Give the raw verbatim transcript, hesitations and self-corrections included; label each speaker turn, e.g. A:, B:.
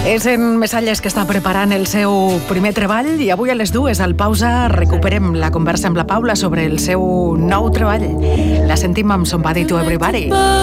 A: És en Mesalles, que està preparant el seu primer treball, i avui a les dues, al Pausa, recuperem la conversa amb la Paula sobre el seu nou treball. La sentim amb Somebody to Everybody.